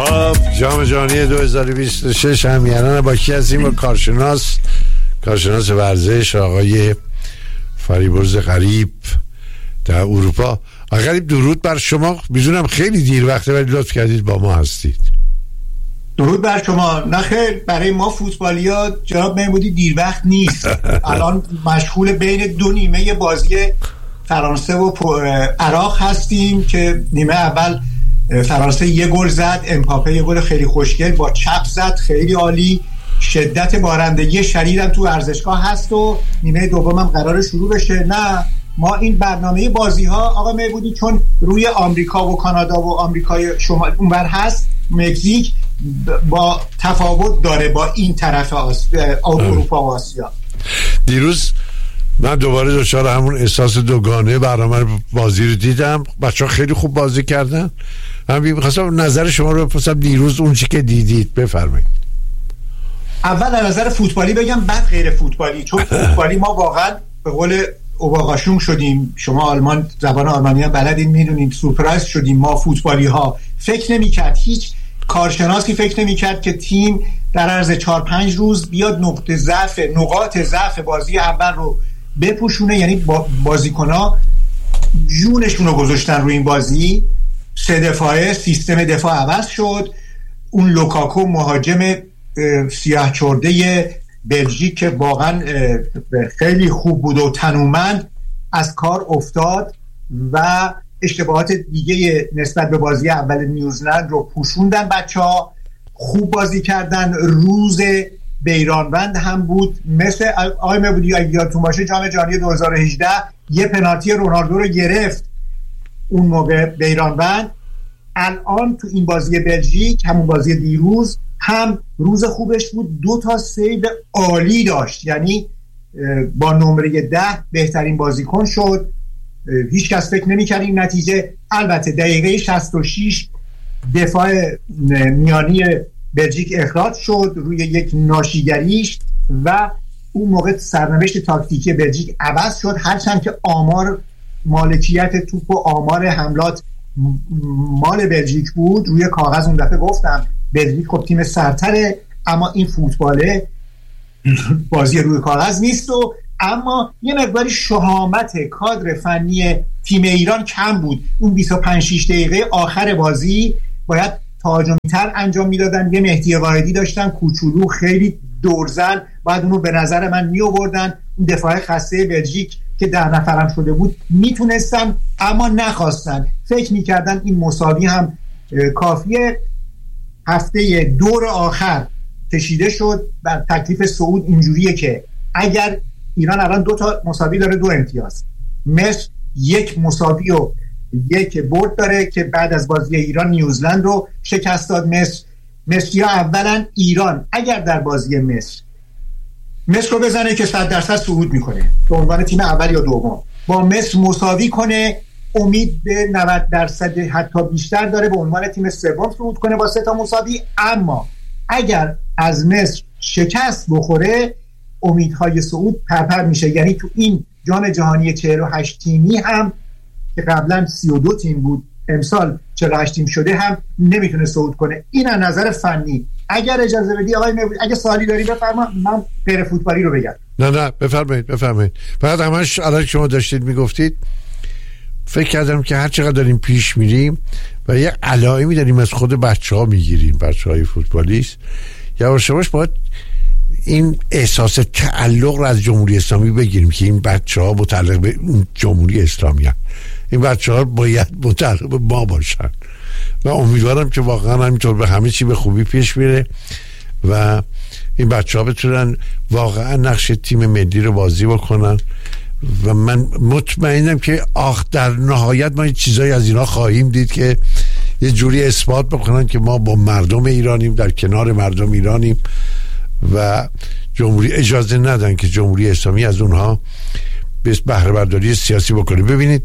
جام جهانی 2026 همیهنان با کی هستیم؟ با کارشناس ورزش آقای فریبرز غریب در اروپا. آقای غریب درود بر شما. میدونم خیلی دیر وقته ولی لطف کردید با ما هستید. درود بر شما. نه خیر، برای ما فوتبالیا جناب محمودی دیر وقت نیست. الان مشغول بین دو نیمه بازی فرانسه و عراق هستیم که نیمه اول فرانسه یه گل زد، امپاپه یه گل خیلی خوشگل با چپ زد، خیلی عالی. شدت بارندگی شدیدم تو ورزشگاه هست و نیمه دومم قراره شروع بشه. نه، ما این برنامه بازی ها آقا محمودی چون روی آمریکا و کانادا و آمریکای شمال اونور هست، مکزیک با تفاوت داره با این طرف اروپا و آسیا. دیروز من دوباره دچار همون احساس دوگانه برنامه بازی رو دیدم. بچه‌ها خیلی خوب بازی کردن. من می‌خواستم نظر شما رو بپرسم دیروز اون چی که دیدید. بفرمایید. اول از نظر فوتبالی بگم، بعد غیر فوتبالی. چون فوتبالی ما واقعا به قول اوباغاشون شدیم. شما آلمان زبان آلمانی هم بلدین، میدونیم سورپرایز شدیم. ما فوتبالی ها فکر نمی‌کرد، هیچ کارشناسی فکر نمی‌کرد که تیم در عرض 4-5 روز بیاد نقاط ضعف بازی اول رو بپوشونه. یعنی بازیکن‌ها جونشون رو گذاشتن روی این بازی. 3 دفاعه، سیستم دفاع عوض شد. اون لوکاکو مهاجم سیاه چرده بلژیک که واقعا خیلی خوب بود و تنومند از کار افتاد و اشتباهات دیگه نسبت به بازی اول نیوزلند رو پوشوندن. بچه‌ها خوب بازی کردن. روز بیرانوند هم بود. مثل آقای مبودی اگه یادتون باشه جام جهانی 2018 یه پنالتی رونالدو رو گرفت اون موقع بیرانوند. الان تو این بازی بلژیک، همون بازی دیروز، هم روز خوبش بود. 2 تا سیو عالی داشت. یعنی با نمره 10 بهترین بازیکن شد. هیچ کس فکر نمی‌کرد این نتیجه. البته دقیقه 66 دفاع میانی بلژیک اخراج شد روی یک ناشیگریش و اون موقع سرنوشت تاکتیکی بلژیک عوض شد. هرچند که آمار مالکیت توپ و آمار حملات مال بلژیک بود، روی کاغذ اون دفعه گفتم بلژیک خب تیم سرتره، اما این فوتباله بازی روی کاغذ نیست. و اما یه مقداری شهامت کادر فنی تیم ایران کم بود. اون 25-6 دقیقه آخر بازی باید تهاجمی‌تر انجام میدادن. یه مهدی واحدی داشتن کوچولو، خیلی دورزن، باید اونو به نظر من میآوردن. اون دفاع خسته بلژیک که 10 نفرم شده بود میتونستن، اما نخواستن. فکر میکردن این مساوی هم کافیه. هفته دور آخر کشیده شد. بر تکلیف صعود اینجوریه که اگر ایران الان 2 تا مساوی داره، 2 امتیاز، مصر 1 مساوی و 1 برد داره که بعد از بازی ایران نیوزلند رو شکست داد مصر. اولا ایران اگر در بازی مصر رو بزنه که 100% صعود میکنه به عنوان تیم اول یا دوم، با مصر مساوی کنه امید به 90% حتی بیشتر داره به عنوان تیم سوم صعود کنه با 3 تا مساوی. اما اگر از مصر شکست بخوره امیدهای صعود پرپر میشه. یعنی تو این جام جهانی 48 تیمی هم که قبلا 32 تیم بود، امسال 48 تیم شده، هم نمیتونه صعود کنه. این از نظر فنی. اگر اجازه بدی آقای مبودی، اگه سوالی داری بفرما، من غیر فوتبالی رو بگم. نه بفرمایید. فقط همش الان شما داشتید میگفتید فکر کردم که هر چقدر داریم پیش میریم و یه علائمی داریم از خود بچه‌ها میگیریم، بچه‌های فوتبالیست، یواش یواش باید این احساس تعلق رو از جمهوری اسلامی بگیریم که این بچه‌ها متعلق به اون جمهوری اسلامی هستند. این بچه‌ها باید متعلق به ما باشن و امیدوارم که واقعا همینطور به همه چی به خوبی پیش میره و این بچه‌ها بتونن واقعا نقش تیم ملی رو بازی بکنن و من مطمئنم که در نهایت ما چیزایی از اینا خواهیم دید که یه جوری اثبات بکنن که ما با مردم ایرانیم، در کنار مردم ایرانیم و جمهوری اجازه ندن که جمهوری اسلامی از اونها بهره برداری سیاسی بکنه. ببینید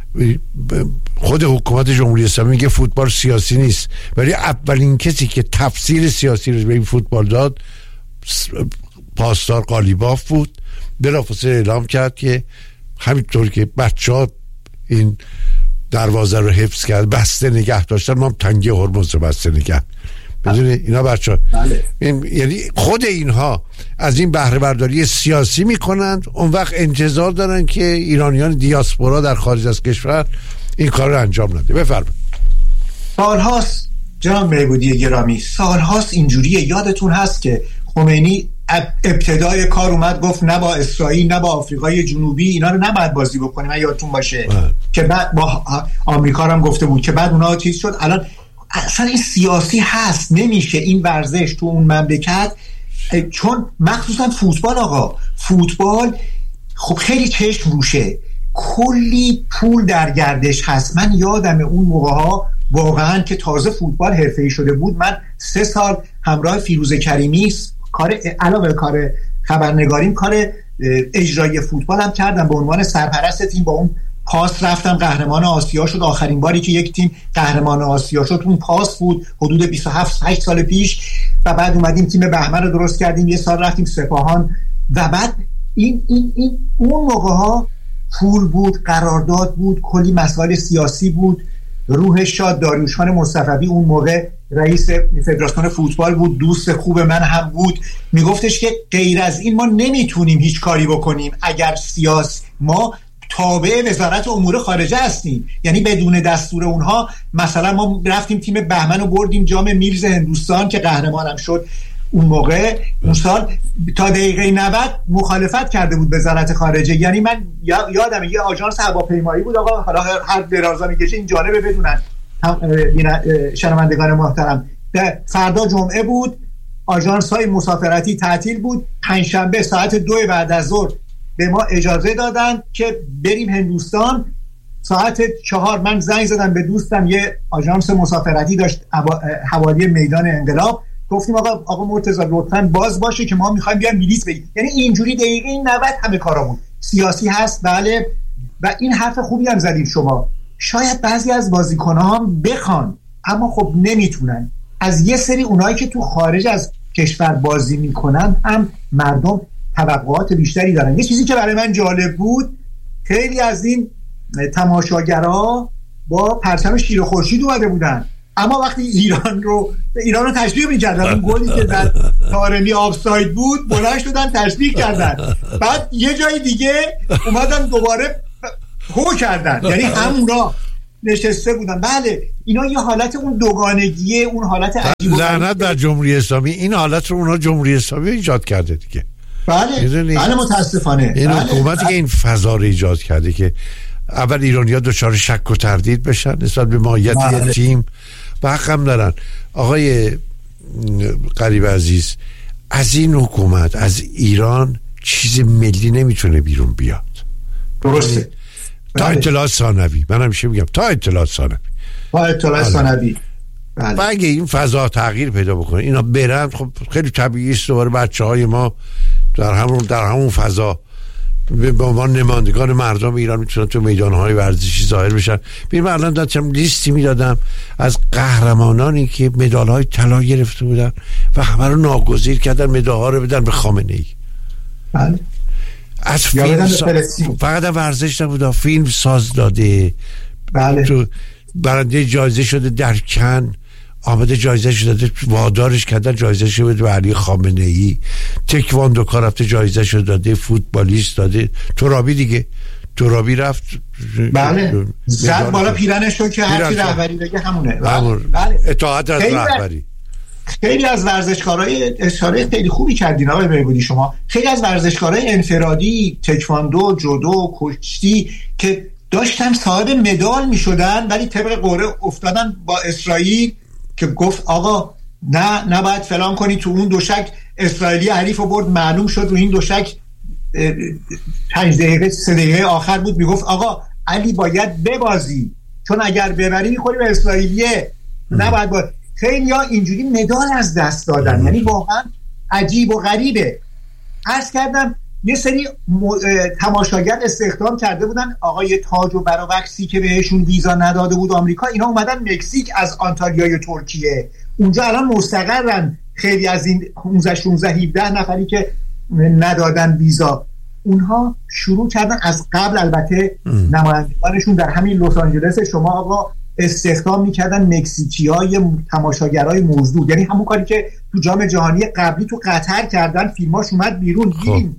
خود حکومت جمهوری اسلامی میگه فوتبال سیاسی نیست، ولی اولین کسی که تفسیر سیاسی رو به این فوتبال داد پاسدار قالیباف بود. بلافاصله اعلام کرد که همینطور که بچه‌ها این دروازه رو حفظ کرد، بسته نگه داشتن. ما هم تنگه هرمز رو بسته نگه بدون اینا بچه یعنی خود اینها از این بهره برداری سیاسی میکنند، اون وقت انتظار دارن که ایرانیان دیاسپورا در خارج از کشور این کار رو انجام نده. بفرمایید. سالهاست جناب میبودی گرامی، سالهاست اینجوریه. یادتون هست که خمینی ابتدای کار اومد گفت نه با اسرائیل نه با آفریقای جنوبی اینا رو نباید بازی بکنیم، من یادتون باشه که بعد با آمریکا هم گفته بود که بعد اونها چیز شد. الان اصلا این سیاسی هست، نمیشه این ورزش تو اون مملکت، چون مخصوصا فوتبال، آقا فوتبال خب خیلی چشم روشه، کلی پول در گردش هست. من یادم اون موقع ها واقعا که تازه فوتبال حرفه‌ای شده بود، من 3 سال همراه فیروزه کریمی کار علاوه کار خبرنگاریم کار اجرایی فوتبال هم کردم، به عنوان سرپرست تیم با اون پاس رفتم قهرمان آسیا شد. آخرین باری که یک تیم قهرمان آسیا شد اون پاس بود، حدود 27-8 سال پیش. و بعد اومدیم تیم بهمن رو درست کردیم، یه سال رفتیم سپاهان. و بعد این اون موقع ها پول بود، قرارداد بود، کلی مسائل سیاسی بود. روح شاد داریوش خان مصطفی اون موقع رئیس فدراسیون فوتبال بود، دوست خوب من هم بود، میگفتش که غیر از این ما نمیتونیم هیچ کاری بکنیم اگر ما تابع وزارت امور خارجه هستیم. یعنی بدون دستور اونها، مثلا ما رفتیم تیم بهمن رو بردیم جام میرز هندوستان که قهرمانم شد اون موقع، اون سال تا دقیقه 90 مخالفت کرده بود وزارت خارجه. یعنی من یادم یه آژانس هواپیمایی بود، آقا حالا هر درازا میکشه این جالبه بدونن شنوندگان محترم، فردا جمعه بود، آژانس های مسافرتی تعطیل بود، پنجشنبه ساعت 2 بعد از ظهر به ما اجازه دادن که بریم هندوستان. ساعت 4 من زنگ زدم به دوستم، یه آژانس مسافرتی داشت حوالی میدان انقلاب، گفتیم آقا مرتضی لطفاً باز باشه که ما میخوایم بیایم بلیط بگیریم. یعنی اینجوری دقیقه 90 همه کارا بود. سیاسی هست بله، و این حرف خوبی هم زدید شما. شاید بعضی از بازیکن‌ها هم بخوان اما خب نمیتونن. از یه سری اونایی که تو خارج از کشور بازی میکنن هم مردم توقعات بیشتری دارن. یه چیزی که برای من جالب بود، خیلی از این تماشاگرها با پرچم شیر و خورشید اومده بودن، اما وقتی ایران رو تشویق می‌کردن، اون گلی که در طارمی آفساید بود بلند شدن تشویق کردن، بعد یه جای دیگه اومدن دوباره هو کردن، یعنی همونا نشسته بودن. بله اینا یه حالت اون دوگانگیه، اون حالت عجیب و لعنت بر جمهوری اسلامی، این حالت رو اونا جمهوری اسلامی ایجاد کرده دیگه. بله متاسفانه این حکومتی که این فضا رو ایجاد کرده که اول ایرانی‌ها دچار شک و تردید بشن نسبت به ماهیت تیم و حق هم دارن. آقای قریب عزیز، از این حکومت از ایران چیز ملی نمیتونه بیرون بیاد. درسته. تا اطلاعات ثانوی، من همیشه میگم تا اطلاعات ثانوی. و اگه این فضا تغییر پیدا بکنه اینا برند، خب خیلی طبیعی است دوباره بچه‌های ما در همون فضا به عنوان نمایندگان مردم ایران میتونن تو میدانهای ورزشی ظاهر بشن. ببین الان داشتم لیستی میدادم از قهرمانانی که مدال‌های طلا گرفته بودن و همه رو ناگزیر کردن مدال‌ها رو بدن به خامنه‌ای. بله. از فیلم فقط ورزش نبوده، فیلم ساز داده. بله. تو برنده جایزه شده در کن، آمده جایزه شده وادارش کردن جایزه شده به علی خامنه‌ای. تکواندو کار رفته جایزه شده داده، فوتبالیست داده. ترابی رفت بله زد بالا پیرنشو که هرچی رهبری بگه همونه. بله. اطاعت از رهبری. خیلی از ورزشکارهای اشاره خیلی خوبی کردین آقای میبودی شما. خیلی از ورزشکارهای انفرادی، تکواندو، جودو، کشتی که داشتن صاحب مدال میشدن ولی طبق قرعه افتادن با اسرائیل که گفت آقا نه باید فلان کنی، تو اون دوشک اسرائیلی حریف رو برد، معلوم شد رو این دوشک 5 دقیقه 3 دقیقه آخر بود، میگفت آقا علی باید ببازی چون اگر ببری میخوری به اسرائیلیه، نباید باید. خیلی ها اینجوری مدال از دست دادن. یعنی واقعا عجیب و غریبه. عرض کردم یه سری تماشاگر استخدام کرده بودن، آقای تاج و براوکسی که بهشون ویزا نداده بود آمریکا، اینا اومدن مکزیک از آنتالیای ترکیه، اونجا الان مستقرن. خیلی از این 15 16 17 نفری که ندادن ویزا اونها شروع کردن از قبل، البته نمایندگانشون در همین لس آنجلس شما آقا استخدام میکردن مکزیکیای تماشاگرای مزدور، یعنی همون کاری که تو جام جهانی قبلی تو قطر کردن، فیلماش اومد بیرون، دیدیم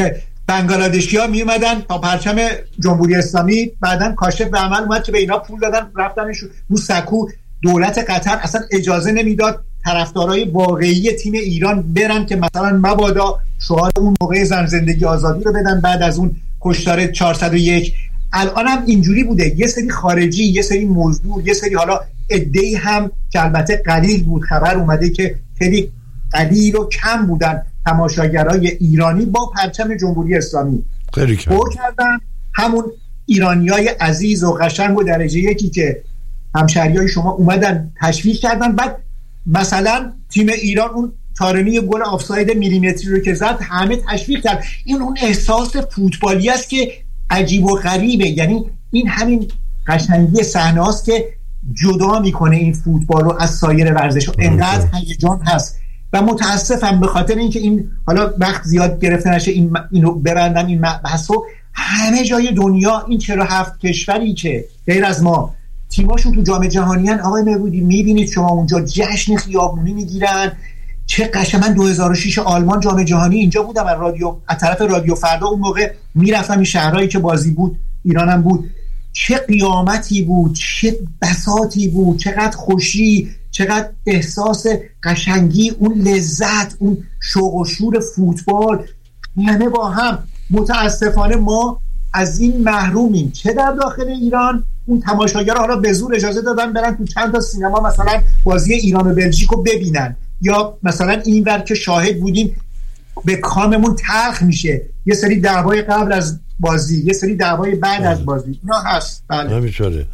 بنگلادشی‌ها می اومدن با پرچم جمهوری اسلامی، بعدن کاشف به عمل اومد که به اینا پول دادن رفتنش رو سکو. دولت قطر اصلا اجازه نمیداد طرفدارای واقعی تیم ایران برن که مثلا مبادا شعار اون موقع زن زندگی آزادی رو بدن بعد از اون کشتار 401. الان هم اینجوری بوده، یه سری خارجی، یه سری مزدور، یه سری حالا عده‌ای هم که البته قلیل بود، خبر اومده که خیلی قلیل و کم بودن تماشاگرای ایرانی با پرچم جمهوری اسلامی خیلی کم کردن. همون ایرانیای عزیز و قشنگ و درجه یکی که همشهریای شما اومدن تشویق کردن. بعد مثلا تیم ایران اون طارمی گل آفساید میلیمتری رو که زد همه تشویق کرد. این اون احساس فوتبالی است که عجیب و غریبه، یعنی این همین قشنگی صحنه است که جدا میکنه این فوتبال رو از سایر ورزش. انقدر هیجان هست و متاسفم به خاطر اینکه این حالا وقت زیاد گرفته نشه اینو ببندم این بحثو، همه جای دنیا این 47 کشوری که غیر از ما تیماشون تو جام جهانی ان، آقای مهبودی میبینید شما اونجا جشن خیابونی میگیرن. چه قشنگ. من 2006 آلمان جام جهانی اینجا بودم، از طرف رادیو فردا اون موقع میرفتم این شهرهایی که بازی بود، ایرانم بود. چه قیامتی بود، چه بساطی بود، چقدر خوشی، چقدر احساس قشنگی، اون لذت، اون شوق و شور فوتبال همه با هم. متاسفانه ما از این محرومیم، چه در داخل ایران اون تماشاگرها حالا به زور اجازه دادن برن تو چند تا سینما مثلا بازی ایران و بلژیک رو ببینن، یا مثلا اینور که شاهد بودیم به کاممون تلخ میشه، یه سری دعوای قبل از بازی، یه سری دعوای بعد از بازی، اینا هست. بله همینطوره.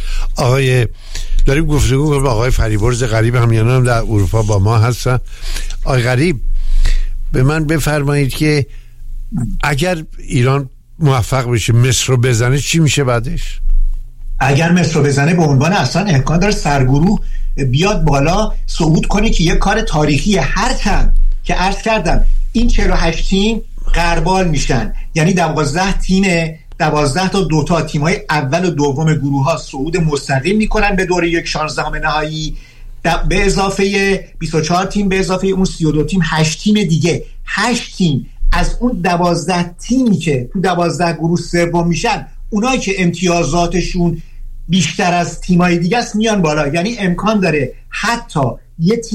آقای داریم گفتگو کنیم با آقای فریبرز غریب، همیانا هم در اروپا با ما هستن. آقای غریب به من بفرمایید که اگر ایران موفق بشه مصر رو بزنه چی میشه بعدش؟ اگر مصر رو بزنه به عنوان اصلا امکان داره سرگروه بیاد بالا صعود کنه که یک کار تاریخی. هر تن که عرض کردم این 48 تیم غربال میشن، یعنی 12 تا 2 تا تیم‌های اول و دوم گروه‌ها صعود مستقیم میکنن به دور یک 16 نهایی، به اضافه 24 تیم، به اضافه اون 32 تیم 8 تیم دیگه. 8 تیم از اون 12 تیمی که تو 12 گروه سوم میشن، اونایی که امتیازاتشون بیشتر از تیم‌های دیگه است میان بالا. یعنی امکان داره حتی یه